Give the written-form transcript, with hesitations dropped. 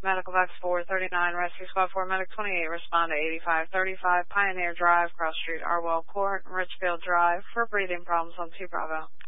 Medical Box 439, Rescue Squad 4, Medic 28, respond to 8535 Pioneer Drive, Cross Street, Arwell Court, Richfield Drive for breathing problems on 2 Bravo.